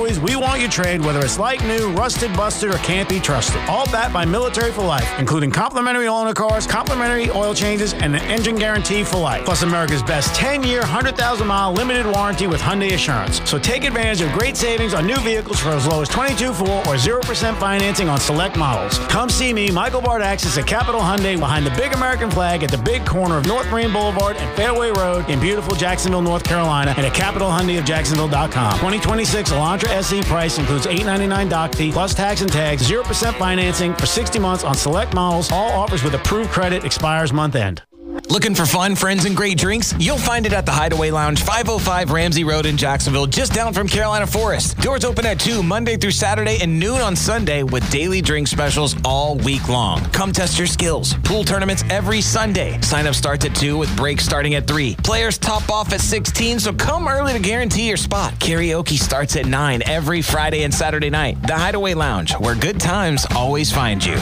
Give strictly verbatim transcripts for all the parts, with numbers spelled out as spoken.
always, we want your trade, whether it's like new, rusted, busted, or can't be trusted. All backed by Military for Life, including complimentary oil in the cars, complimentary oil changes, and an engine guarantee for life. Plus America's best ten-year, one hundred thousand mile limited warranty with Hyundai Assurance. So take advantage of great savings on new vehicles for as low as twenty-two point four or zero percent financing on select models. Come see me, Michael Bardaxis at Capital Hyundai behind the big American flag at the big corner of North Marine Boulevard and Fairway Road in beautiful Jacksonville, North Carolina, and at capital hyundai of jacksonville dot com. twenty twenty-six Elantra S E price includes eight hundred ninety-nine dollars doc fee plus tax and tags, zero percent financing for sixty months on select models. All offers with approved credit, expires month end. Looking for fun, friends, and great drinks? You'll find it at the Hideaway Lounge, five oh five Ramsey Road in Jacksonville, just down from Carolina Forest. Doors open at two Monday through Saturday and noon on Sunday with daily drink specials all week long. Come test your skills. Pool tournaments every Sunday. Sign up starts at two with breaks starting at three. Players top off at sixteen, so come early to guarantee your spot. Karaoke starts at nine every Friday and Saturday night. The Hideaway Lounge, where good times always find you.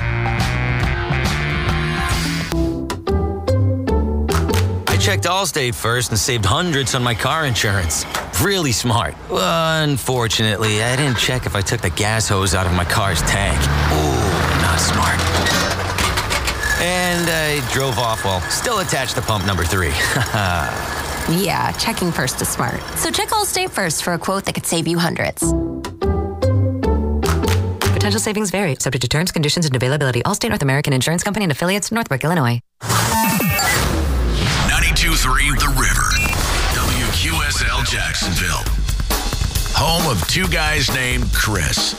Checked Allstate first and saved hundreds on my car insurance. Really smart. Unfortunately, I didn't check if I took the gas hose out of my car's tank. Ooh, not smart. And I drove off while still attached to pump number three. Yeah, checking first is smart. So check Allstate first for a quote that could save you hundreds. Potential savings vary, subject to terms, conditions, and availability. Allstate North American Insurance Company and affiliates, Northbrook, Illinois. ninety-two point three The River, W Q S L Jacksonville, home of two guys named Chris.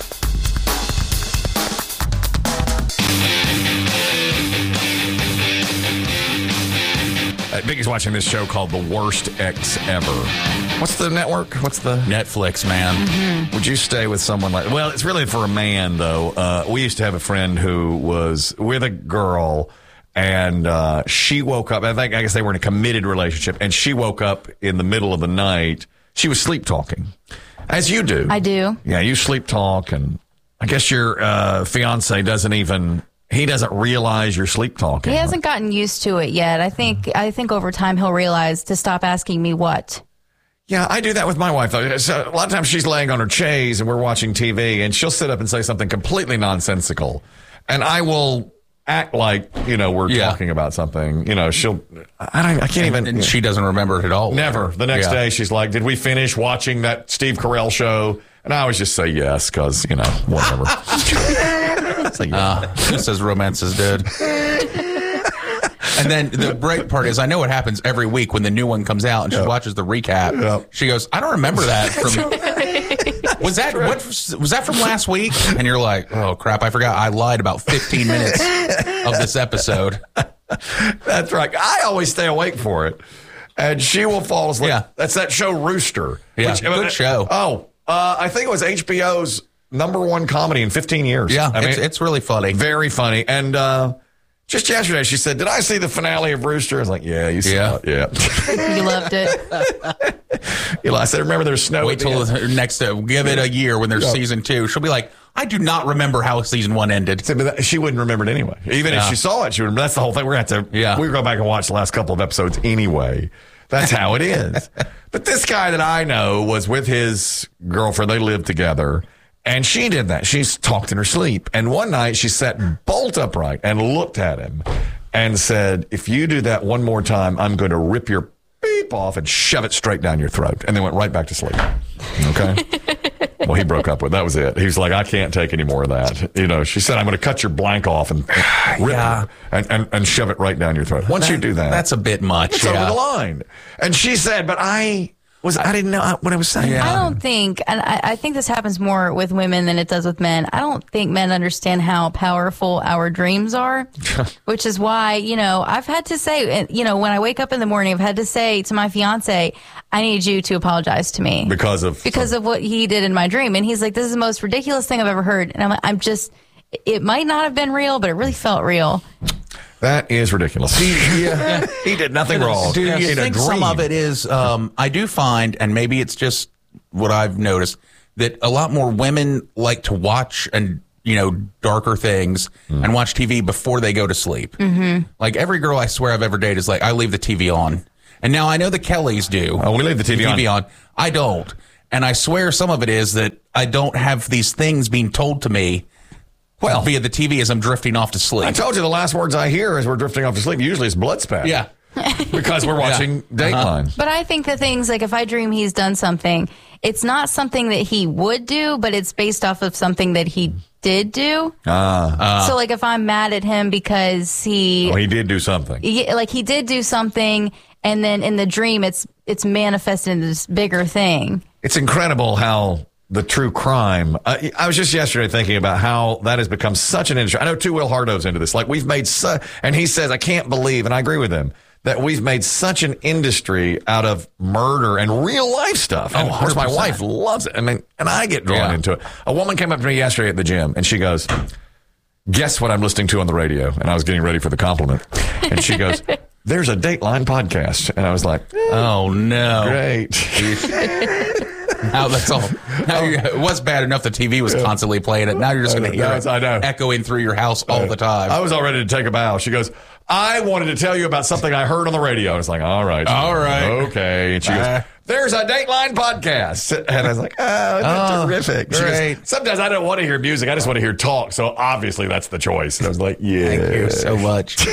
Uh, Biggie's watching this show called The Worst Ex Ever. What's the network? What's the Netflix, man? Mm-hmm. Would you stay with someone like? Well, it's really for a man though. Uh, we used to have a friend who was with a girl. And uh, she woke up, I think, I guess they were in a committed relationship, and she woke up in the middle of the night. She was sleep talking, as you do. I do. Yeah, you sleep talk, and I guess your uh, fiance doesn't even, he doesn't realize you're sleep talking. He hasn't gotten used to it yet. I think I think over time he'll realize to stop asking me what. Yeah, I do that with my wife, though. So a lot of times she's laying on her chaise, and we're watching T V, and she'll sit up and say something completely nonsensical, and I will act like, you know, we're yeah. talking about something. You know, she'll, I don't, I can't even. And she doesn't remember it at all. Never. The next yeah. day, she's like, did we finish watching that Steve Carell show? And I always just say yes, because, you know, whatever. It's like, uh, just as romance is dead. And then the great part is, I know what happens every week when the new one comes out and she yep. watches the recap. Yep. She goes, I don't remember that from. Was that what was that from last week? And you're like, oh crap, I forgot. I lied about fifteen minutes of this episode. That's right. I always stay awake for it, and she will fall asleep. Yeah. That's that show Rooster. Yeah, which, good show. Oh, uh, I think it was H B O's number one comedy in fifteen years. Yeah, I mean, it's, it's really funny, very funny, and. uh Just yesterday, she said, did I see the finale of Rooster? I was like, yeah, you saw yeah. it. Yeah. You loved it. You know, I said, remember there's snow. Wait till the next, uh, give it a year when there's yeah. season two. She'll be like, I do not remember how season one ended. She wouldn't remember it anyway. Even yeah. if she saw it, she would remember. That's the whole thing. We're going to have to, yeah. we're going to go back and watch the last couple of episodes anyway. That's how it is. But this guy that I know was with his girlfriend. They lived together. And she did that. She's talked in her sleep. And one night she sat bolt upright and looked at him and said, if you do that one more time, I'm going to rip your beep off and shove it straight down your throat. And then went right back to sleep. Okay? Well, he broke up with that was it. He was like, I can't take any more of that. You know, she said, I'm going to cut your blank off and, and rip yeah. it and, and, and shove it right down your throat. Once that, you do that. That's a bit much. It's yeah. over the line. And she said, but I... Was I didn't know what I was saying. I don't think, and I, I think this happens more with women than it does with men. I don't think men understand how powerful our dreams are, which is why, you know, I've had to say, you know, when I wake up in the morning, I've had to say to my fiance, I need you to apologize to me. Because of? Because some... of what he did in my dream. And he's like, this is the most ridiculous thing I've ever heard. And I'm, I'm just, it might not have been real, but it really felt real. That is ridiculous. He, yeah, he did nothing wrong. Do you think some of it is, um, I do find, and maybe it's just what I've noticed, that a lot more women like to watch and, you know, darker things mm. and watch T V before they go to sleep. Mm-hmm. Like every girl I swear I've ever dated is like, I leave the T V on. And now I know the Kellys do. Oh, we leave the T V, the T V on. on. I don't. And I swear some of it is that I don't have these things being told to me well via the T V as I'm drifting off to sleep. I told you the last words I hear as we're drifting off to sleep, usually it's blood spatter. Yeah. Because we're watching yeah. Dateline. Uh-huh. But I think the things, like if I dream he's done something, it's not something that he would do, but it's based off of something that he did do. Ah. Uh, so like if I'm mad at him because he... Oh, he did do something. He, like he did do something, and then in the dream it's it's manifested into this bigger thing. It's incredible how the true crime... Uh, I was just yesterday thinking about how that has become such an industry. I know too Will Hardo's into this. Like we've made... Su- and he says, I can't believe, and I agree with him, that we've made such an industry out of murder and real life stuff. And oh, of course, my wife loves it. I mean, and I get drawn yeah. into it. A woman came up to me yesterday at the gym and she goes, guess what I'm listening to on the radio? And I was getting ready for the compliment. And she goes, there's a Dateline podcast. And I was like, eh, oh, no. Great. Now that's all. Now it was bad enough the T V was constantly playing it. Now you're just going to hear it I know. echoing through your house all the time. I was all ready to take a bow. She goes, I wanted to tell you about something I heard on the radio. I was like, all right. All right. Okay. And she uh, goes, there's a Dateline podcast. And I was like, oh, that's oh, terrific. She great. goes, sometimes I don't want to hear music. I just want to hear talk. So obviously that's the choice. And I was like, yeah. Thank you so much.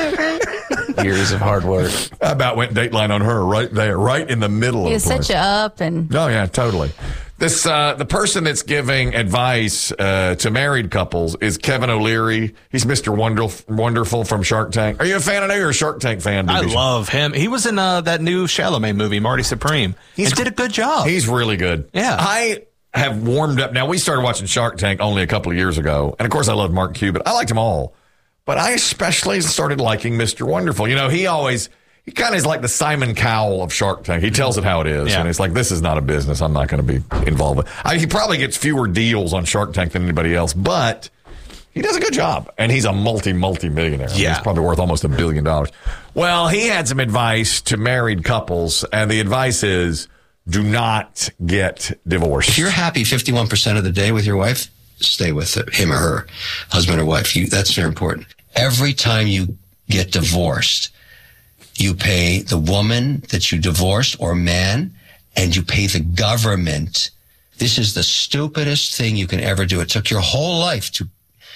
Years of hard work. I about went Dateline on her right there, right in the middle He of the set you up and... Oh, yeah, totally. This uh, the person that's giving advice uh, to married couples is Kevin O'Leary. He's Mister Wonderful, Wonderful from Shark Tank. Are you a fan? I know you're a Shark Tank fan. I love him. He was in uh, that new Chalamet movie, Marty Supreme. He did a good job. He's really good. Yeah. I have warmed up. Now, we started watching Shark Tank only a couple of years ago. And, of course, I love Mark Cuban. I liked them all. But I especially started liking Mister Wonderful. You know, he always... He kind of is like the Simon Cowell of Shark Tank. He tells it how it is. Yeah. And it's like, this is not a business. I'm not going to be involved with. I, he probably gets fewer deals on Shark Tank than anybody else, but he does a good job. And he's a multi, multi-millionaire. Yeah. He's probably worth almost a billion dollars. Well, he had some advice to married couples, and the advice is do not get divorced. If you're happy fifty-one percent of the day with your wife, stay with him or her, husband or wife. You, that's very important. Every time you get divorced, you pay the woman that you divorced or man, and you pay the government. This is the stupidest thing you can ever do. It took your whole life to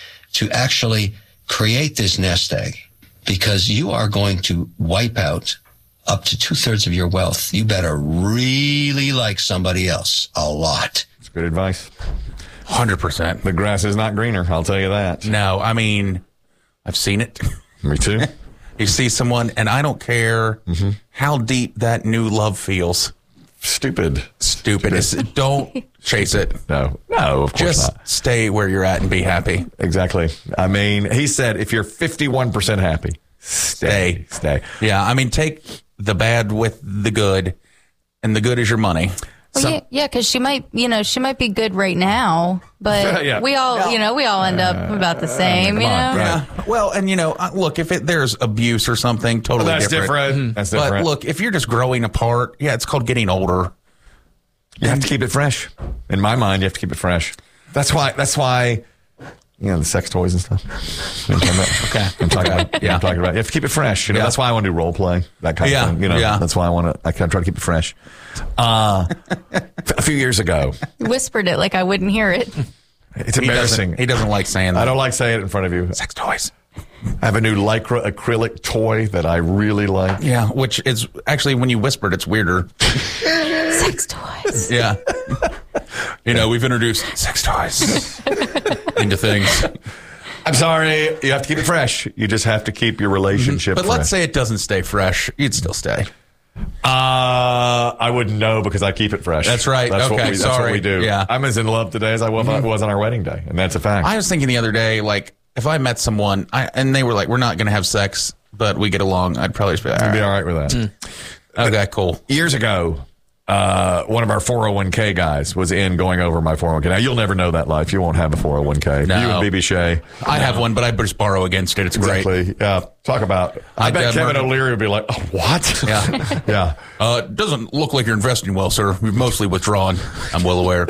to actually create this nest egg, because you are going to wipe out up to two-thirds of your wealth. You better really like somebody else a lot. That's good advice. one hundred percent. The grass is not greener, I'll tell you that. No, I mean, I've seen it. Me too. You see someone, and I don't care mm-hmm. how deep that new love feels. Stupid. Stupid. It's, don't chase it. No. No, of course Just not. stay where you're at and be happy. Exactly. I mean, he said if you're fifty-one percent happy, stay. Stay. Yeah, I mean, take the bad with the good, and the good is your money. Well, So- yeah, yeah, because she might, you know, she might be good right now, but Yeah. we all, you know, we all end up about the same, you know. on, right. Yeah. Well, and you know, uh, look, if it, there's abuse or something, totally Well, that's different. different. That's But different. look, if you're just growing apart, yeah, it's called getting older. You have to keep it fresh. In my mind, you have to keep it fresh. That's why. That's why. You know, the sex toys and stuff. You know what I'm talking about? Okay. I'm talking about. Yeah. I'm talking about. You have to keep it fresh. You know, Yeah. that's why I want to do role play. That kind Yeah. of thing. You know, Yeah. that's why I want to. I kind of try to keep it fresh. Uh, a few years ago, Whispered it like I wouldn't hear it. it's He embarrassing. doesn't, he doesn't like saying that. I don't like saying it in front of you. Sex toys. I have a new lycra acrylic toy that I really like. Yeah, which is actually, when you whispered, it's weirder. Sex toys. Yeah. You know, we've introduced sex toys into things. I'm sorry. You have to keep it fresh. You just have to keep your relationship But fresh. let's say it doesn't stay fresh. You'd still stay. Uh, I wouldn't know because I keep it fresh. That's right. That's what Okay, we, that's what sorry. we do. Yeah. I'm as in love today as I was, I was on our wedding day, and that's a fact. I was thinking the other day, like, if I met someone I, and they were like, we're not going to have sex, but we get along, I'd probably just be like, all I'd be right. all right with that. Mm. Okay, cool. Years ago, uh, one of our four oh one k guys was in going over my four oh one k. Now, you'll never know that life. You won't have a four oh one k. No. You and B B Shea. I have one, but I just borrow against it. It's great. Exactly. Yeah. Talk about. I, I bet bet Kevin Mark- O'Leary would be like, oh, what? Yeah. Yeah. Uh, it doesn't look like you're investing well, sir. You're mostly withdrawn. I'm well aware.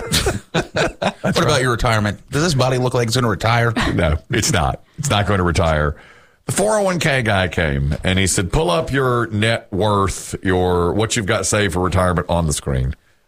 What about your retirement? Does this body look like it's going to retire? No, it's not. It's not going to retire. The four oh one k guy came and he said, pull up your net worth, your what you've got saved for retirement on the screen.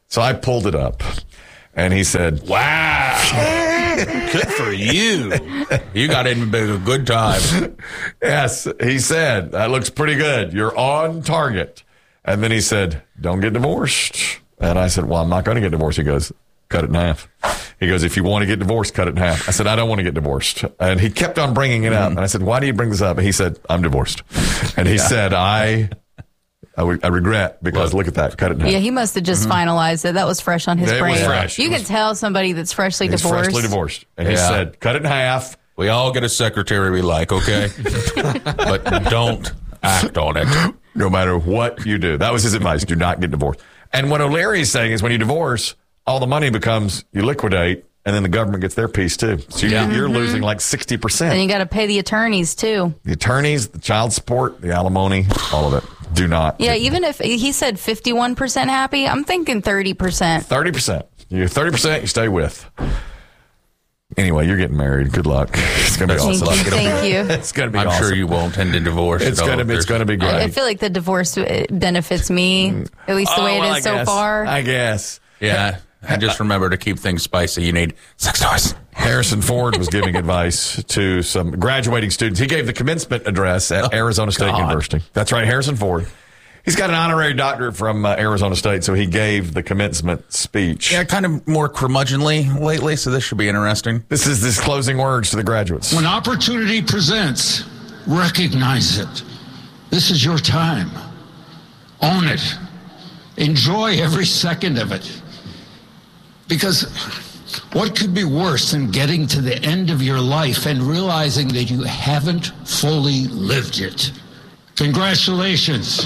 So I pulled it up, and he said, wow, good for you. You got in a good time. Yes, he said, that looks pretty good. You're on target. And then he said, don't get divorced. And I said, well, I'm not going to get divorced. He goes, cut it in half. He goes, if you want to get divorced, cut it in half. I said, I don't want to get divorced. And he kept on bringing it up. And I said, why do you bring this up? And he said, I'm divorced. And he yeah. said, I... I, re- I regret because look at that. Cut it in half. Yeah, he must have just mm-hmm. finalized it. That was fresh on his it brain. Was fresh. You it can was, tell somebody that's freshly he's divorced. freshly divorced. And yeah. he said, cut it in half. We all get a secretary we like, okay? But don't act on it. No matter what you do. That was his advice. Do not get divorced. And what O'Leary is saying is when you divorce, all the money becomes, you liquidate, and then the government gets their piece too. So you're, yeah. you're mm-hmm. losing like sixty percent. And you got to pay the attorneys too. The attorneys, the child support, the alimony, all of it. Do not. Yeah, even if he said fifty-one percent happy, I'm thinking thirty percent. thirty percent. You're thirty percent you stay with. Anyway, you're getting married. Good luck. It's going to be Thank awesome. You. Thank you. It's going to be I'm awesome. sure you won't end in divorce. It's going to be, it's going to be great. I, I feel like the divorce benefits me, at least the oh, way it well, is I so guess. far. I guess. Yeah. And just remember to keep things spicy. You need sex toys. Harrison Ford was giving advice to some graduating students. He gave the commencement address at oh, Arizona State God. University. That's right, Harrison Ford. He's got an honorary doctorate from uh, Arizona State, so he gave the commencement speech. Yeah, kind of more curmudgeonly lately, so this should be interesting. This is his closing words to the graduates. When opportunity presents, recognize it. This is your time. Own it. Enjoy every second of it. Because what could be worse than getting to the end of your life and realizing that you haven't fully lived it? Congratulations.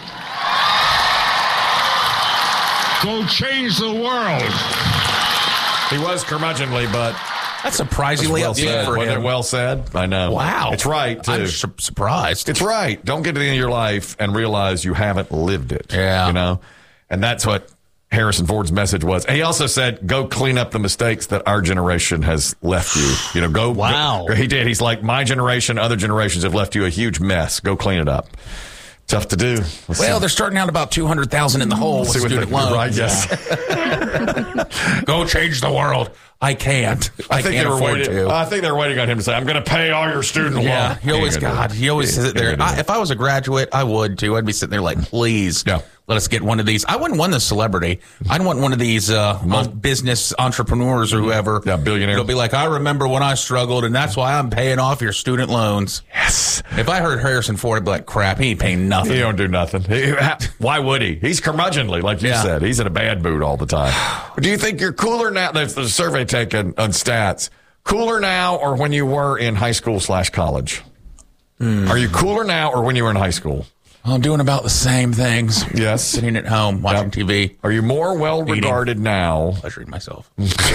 Go change the world. He was curmudgeonly, but that's surprisingly well upbeat said. for him. Wasn't it well said? I know. Wow. It's right, too. I'm su- surprised. It's right. Don't get to the end of your life and realize you haven't lived it. Yeah. You know? And that's what Harrison Ford's message was. And he also said, go clean up the mistakes that our generation has left you. You know, go. Wow. Go, he did. He's like, my generation, other generations have left you a huge mess. Go clean it up. Tough to do. Let's well, see. They're starting out about two hundred thousand in the hole with student loans. Right, yes. Yeah. Go change the world. I can't. I, I think can't they were afford waiting, to. I think they're waiting on him to say, I'm going to pay all your student loans. Yeah, he always, God, he always sit there. I, if I was a graduate, I would too. I'd be sitting there like, please. Yeah. Let us get one of these. I wouldn't want the celebrity. I'd want one of these uh, Most, business entrepreneurs or whoever. Yeah, billionaire. It'll be like, I remember when I struggled, and that's why I'm paying off your student loans. Yes. If I heard Harrison Ford, I'd be like, crap, he ain't paying nothing. He don't do nothing. He, why would he? He's curmudgeonly, like you yeah. said. He's in a bad mood all the time. Do you think you're cooler now? There's the survey taken on stats. Cooler now or when you were in high school slash college? Mm. Are you cooler now or when you were in high school? I'm doing about the same things. Yes. Sitting at home, watching yep. T V. Are you more well-regarded now? Pleasuring myself.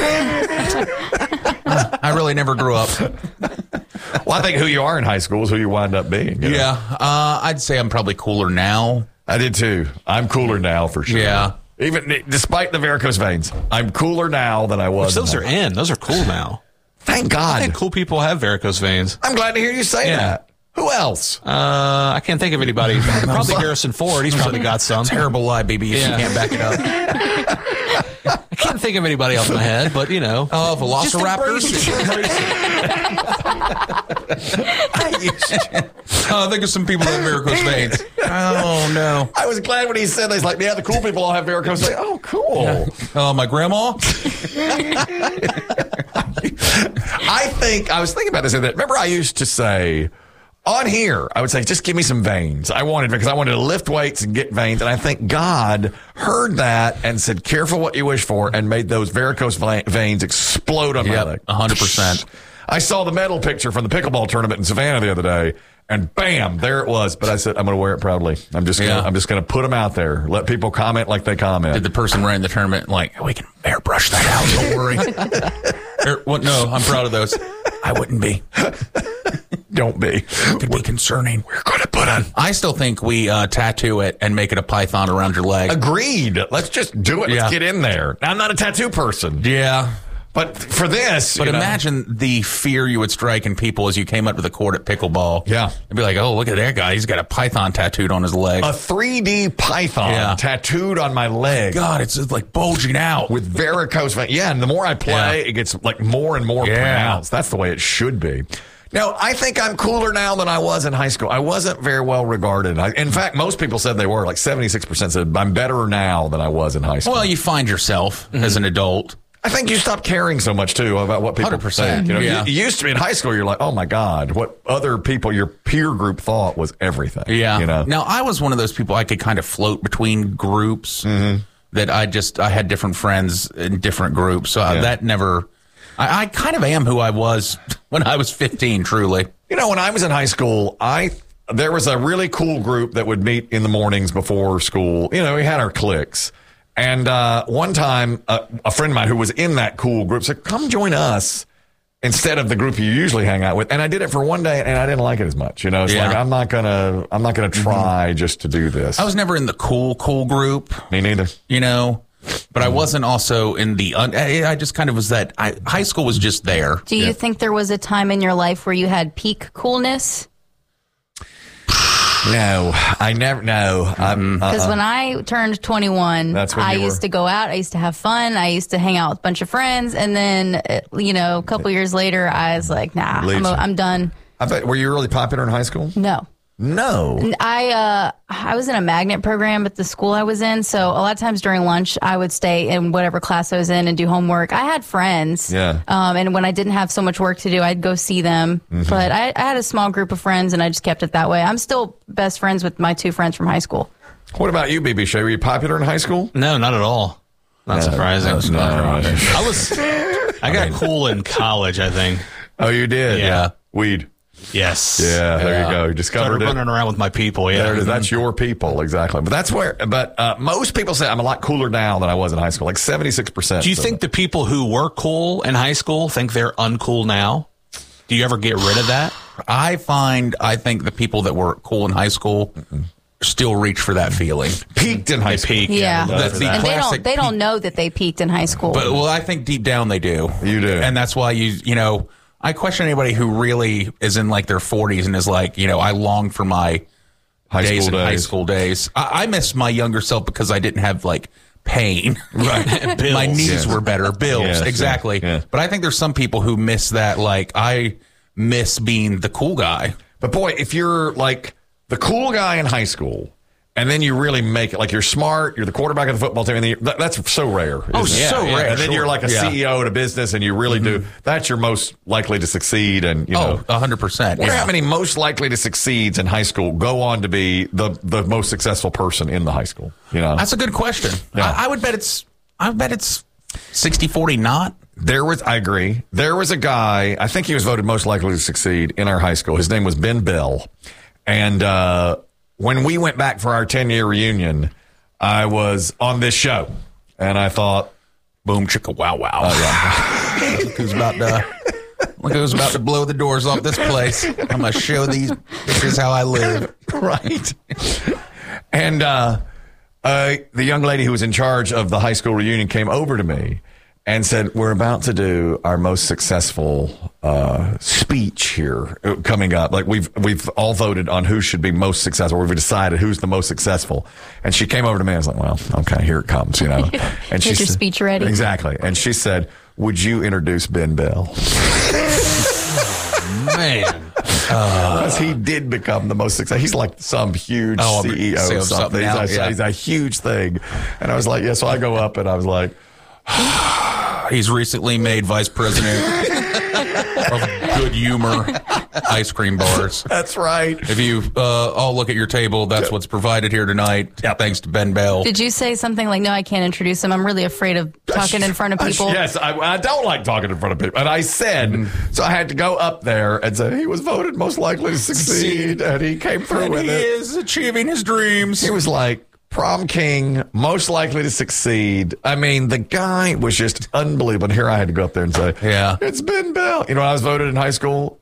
I really never grew up. Well, I think who you are in high school is who you wind up being. You know? Yeah. Uh, I'd say I'm probably cooler now. I did too. I'm cooler now for sure. Yeah. Even despite the varicose veins, I'm cooler now than I was. Which those are in. Those are cool now. Thank God. I think cool people have varicose veins. I'm glad to hear you say yeah. that. Who else? Uh, I can't think of anybody. Probably Harrison Ford. He's probably got some. Terrible lie, B B. If yeah. you can't back it up. I can't think of anybody off my head, but you know. Oh, Velociraptors. Oh, think of some people that have varicose veins. Oh no! I was glad when he said that. He's like, yeah, the cool people all have varicose veins. Oh, cool. Yeah. Oh, my grandma. I think I was thinking about this. Remember, I used to say. On here, I would say, just give me some veins. I wanted, because I wanted to lift weights and get veins. And I think God heard that and said, careful what you wish for, and made those varicose veins explode on yep, my leg. one hundred percent. I saw the medal picture from the pickleball tournament in Savannah the other day, and bam, there it was. But I said, I'm going to wear it proudly. I'm just going to, yeah. I'm just going to put them out there. Let people comment like they comment. Did the person running the tournament like, we can airbrush that out, don't worry. er, what, no, I'm proud of those. I wouldn't be. Don't be. Could be concerning. We're going to put on. I still think we uh, tattoo it and make it a python around your leg. Agreed. Let's just do it. Let's yeah. get in there. I'm not a tattoo person. Yeah. But for this, but you know, imagine the fear you would strike in people as you came up to the court at pickleball. Yeah. It'd be like, oh, look at that guy. He's got a python tattooed on his leg. A three D python Yeah. tattooed on my leg. God, it's just like bulging out. With varicose veins. Yeah, and the more I play, Yeah. it gets like more and more Yeah. pronounced. That's the way it should be. Now, I think I'm cooler now than I was in high school. I wasn't very well regarded. I, in fact, most people said they were. Like seventy-six percent said, I'm better now than I was in high school. Well, you find yourself mm-hmm. as an adult. I think you stop caring so much, too, about what people one hundred percent. think. You know, Yeah. you, you used to be in high school, you're like, oh, my God, what other people, your peer group thought was everything. Yeah. You know? Now, I was one of those people I could kind of float between groups Mm-hmm. that I just, I had different friends in different groups. So Yeah. that never, I, I kind of am who I was when I was fifteen, truly. You know, when I was in high school, I there was a really cool group that would meet in the mornings before school. You know, we had our cliques. And uh, one time, uh, a friend of mine who was in that cool group said, come join us instead of the group you usually hang out with. And I did it for one day, and I didn't like it as much. You know, it's Yeah. like, I'm not going to I'm not gonna try mm-hmm. just to do this. I was never in the cool, cool group. Me neither. You know, but I wasn't also in the, un- I just kind of was that, I, high school was just there. Do you yeah. think there was a time in your life where you had peak coolness? No, I never, no. Because uh-uh. when I turned twenty-one, That's when I you used were. to go out. I used to have fun. I used to hang out with a bunch of friends. And then, you know, a couple years later, I was like, nah, I'm, a, I'm done. I bet, were you really popular in high school? No. No. I uh, I was in a magnet program at the school I was in. So a lot of times during lunch, I would stay in whatever class I was in and do homework. I had friends. Yeah. Um, and when I didn't have so much work to do, I'd go see them. Mm-hmm. But I, I had a small group of friends, and I just kept it that way. I'm still best friends with my two friends from high school. What about you, B B Shea? Were you popular in high school? No, not at all. Not No, surprising. no, no. I was. I got cool in college, I think. Oh, you did? Yeah. Weed. Yes. Yeah, there Yeah. you go. You discovered Started it. running around with my people. Yeah, There it is. That's your people, exactly. But that's where. But uh, most people say I'm a lot cooler now than I was in high school. Like seventy-six percent. Do you think the people who were cool in high school think they're uncool now? Do you ever get rid of that? I find, I think the people that were cool in high school Mm-mm. still reach for that feeling. Peaked in high school. Peaked, yeah, The, the and they don't classic they don't peak- know that they peaked in high school. But well, I think deep down they do. You do, and that's why you you know. I question anybody who really is in like their forties and is like, you know, I long for my high days school in days. high school days. I, I miss my younger self because I didn't have like pain. Right. Bills. My knees Yes. were better. Bills. Yes, exactly. yeah, yeah. But I think there's some people who miss that. Like I miss being the cool guy. But boy, if you're like the cool guy in high school, and then you really make it, like you're smart, you're the quarterback of the football team, and then that, that's so rare. Oh, isn't it? so Yeah, rare, And then sure. you're like a Yeah. C E O at a business, and you really Mm-hmm. do. That's your most likely to succeed. And you know, Oh, a hundred percent. wonder how many most likely to succeeds in high school go on to be the the most successful person in the high school. You know, That's a good question. Yeah. I, I would bet it's. I would bet it's sixty forty not. There was, I agree. There was a guy, I think he was voted most likely to succeed in our high school. His name was Ben Bell. And uh, when we went back for our ten-year reunion, I was on this show. And I thought, Boom chicka wow wow. oh, yeah. Look who's about to. Look who's about to blow the doors off this place. I'm gonna show these. This is how I live. Right. And uh, uh, the young lady who was in charge of the high school reunion came over to me and said, we're about to do our most successful uh, speech here uh, coming up. Like we've we've all voted on who should be most successful. We've decided who's the most successful. And she came over to me. I was like, well, okay, here it comes, you know. And Get your said- speech ready. Exactly. And she said, would you introduce Ben Bell? Man. Because he did become the most successful. He's like some huge Oh, C E O C E O or of something. something He's, now, a, yeah. he's a huge thing. And I was like, yeah. So I go up and I was like, He's recently made vice president of Good Humor ice cream bars. that's right. If you uh, all look at your table, that's what's provided here tonight. Thanks to Ben Bell. Did you say something like, no, I can't introduce him. I'm really afraid of talking in front of people. Yes, I, I don't like talking in front of people. And I said, so I had to go up there and say, he was voted most likely to succeed. And he came through And with he it. is achieving his dreams. He was like, prom king, most likely to succeed. I mean, the guy was just unbelievable. And here I had to go up there and say, Yeah. it's Ben Bell. You know, I was voted in high school.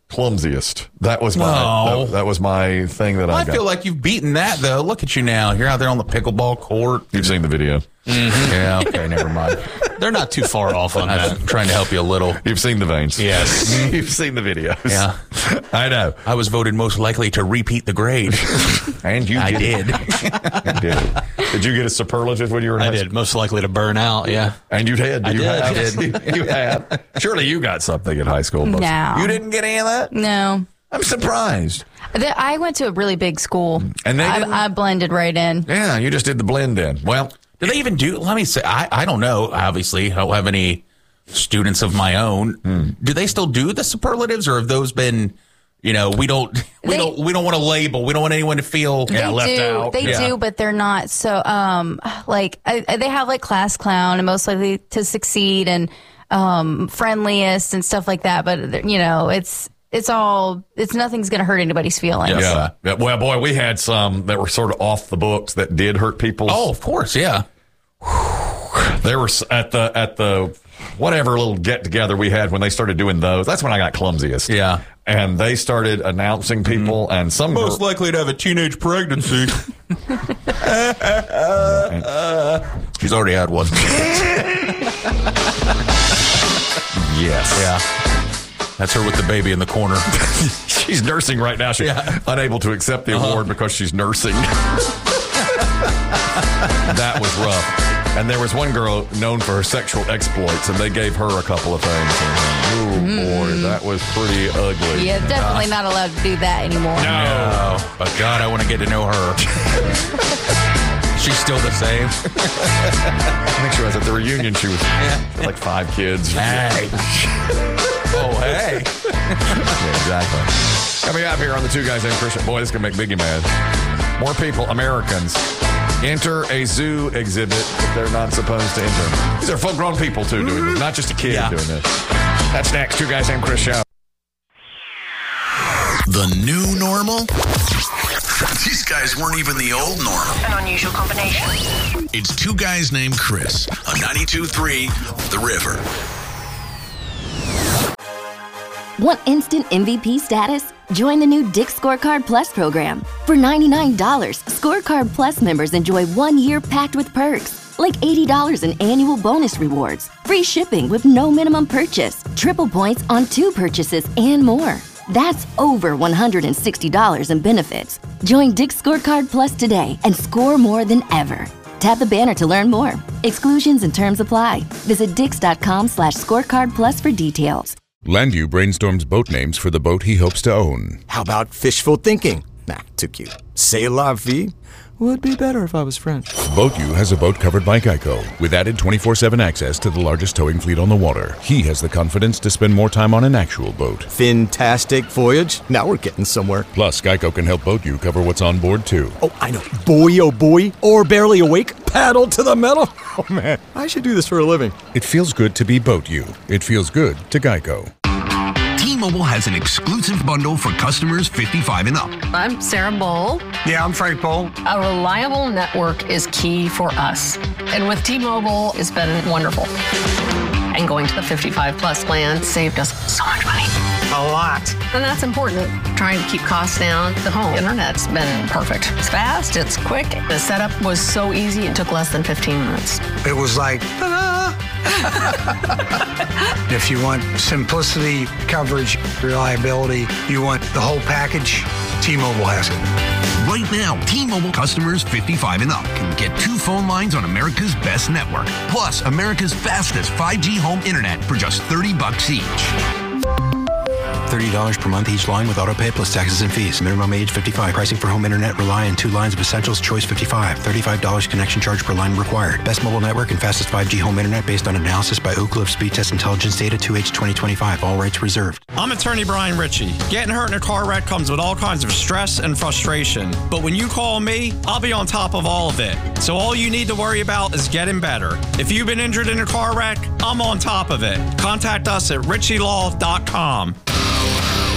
Clumsiest. That was my No. that, that was my thing that I I got. feel like you've beaten that, though. Look at you now. You're out there on the pickleball court. You've seen the video. Mm-hmm. Yeah, okay, never mind. They're not too far off on I'm that. trying to help you a little. You've seen the veins. Yes. You've seen the videos. Yeah. I know. I was voted most likely to repeat the grade. And you I did. did. You did. Did you get a superlative when you were in I high did. school? Most likely to burn out, yeah. And you did. I you did. Have. I did. You had. Surely you got something in high school. Most. No. You didn't get any of that? No. I'm surprised. The- I went to a really big school. And they I, didn't? I blended right in. Yeah, you just did the blend in. Well, Do they even do, let me say, I, I don't know, obviously. I don't have any students of my own. Hmm. Do they still do the superlatives, or have those been, you know, we don't, we They- don't, we don't want to label. We don't want anyone to feel They yeah, left do, out. They Yeah. do, but they're not so. Um, like I, I- they have like class clown and most likely to succeed and um, friendliest and stuff like that. But you know, it's it's all it's nothing's going to hurt anybody's feelings. yeah. yeah. Well, boy, we had some that were sort of off the books that did hurt people. Oh, of course, yeah. They were s- at the at the whatever little get together we had when they started doing those. That's when I got clumsiest. Yeah. And they started announcing people, mm-hmm. and some Most girl- likely to have a teenage pregnancy. She's already had one. Yes. Yeah. That's her with the baby in the corner. She's nursing right now. She's Yeah. unable to accept the Uh-huh. award because she's nursing. That was rough. And there was one girl known for her sexual exploits, and they gave her a couple of things. Oh, boy, that was pretty ugly. Yeah, definitely not allowed to do that anymore. No. But God, I want to get to know her. She's still the same. I think she was at the reunion. She was had like five kids. Hey. Oh, hey. Yeah, exactly. Coming up here on the Two Guys Named Christian. Boy, this is going to make Biggie mad. More people, Americans, enter a zoo exhibit that they're not supposed to enter. These are full-grown people, too, doing this. Not just a kid Yeah. doing this. That's next. Two Guys Named Chris Show. The new normal? These guys weren't even the old normal. An unusual combination. It's Two Guys Named Chris on ninety-two point three The River. Want instant M V P status? Join the new Dick's Scorecard Plus program. For ninety-nine dollars, Scorecard Plus members enjoy one year packed with perks, like eighty dollars in annual bonus rewards, free shipping with no minimum purchase, triple points on two purchases, and more. That's over one hundred sixty dollars in benefits. Join Dick's Scorecard Plus today and score more than ever. Tap the banner to learn more. Exclusions and terms apply. Visit dix.com slash scorecard plus for details. Landu brainstorms boat names for the boat he hopes to own. How about fishful thinking? Nah, too cute. C'est la vie? Would be better if I was French. BoatU has a boat covered by Geico with added twenty-four seven access to the largest towing fleet on the water. He has the confidence to spend more time on an actual boat. Fantastic voyage. Now we're getting somewhere. Plus, Geico can help BoatU cover what's on board, too. Oh, I know. Boy, oh boy. Or barely awake. Paddle to the metal. Oh, man. I should do this for a living. It feels good to be BoatU. It feels good to Geico. T-Mobile has an exclusive bundle for customers fifty-five and up. I'm Sarah Bowl. Yeah, I'm Frank Bowl. A reliable network is key for us. And with T-Mobile, it's been wonderful. And going to the fifty-five plus plan saved us so much money. A lot. And that's important. Trying to keep costs down. The home internet's been perfect. It's fast, it's quick. The setup was so easy, it took less than fifteen minutes. It was like, ta-da! If you want simplicity, coverage, reliability, you want the whole package, T-Mobile has it. Right now, T-Mobile customers fifty-five and up can get two phone lines on America's best network, plus America's fastest five G home internet for just thirty bucks each. thirty dollars per month each line with autopay plus taxes and fees. Minimum age fifty-five. Pricing for home internet rely on two lines of essentials. Choice fifty-five. thirty-five dollars connection charge per line required. Best mobile network and fastest five G home internet based on analysis by Oak Cliff Speed Test Intelligence Data two H twenty twenty-five. All rights reserved. I'm attorney Brian Ritchie. Getting hurt in a car wreck comes with all kinds of stress and frustration. But when you call me, I'll be on top of all of it. So all you need to worry about is getting better. If you've been injured in a car wreck, I'm on top of it. Contact us at ritchie law dot com.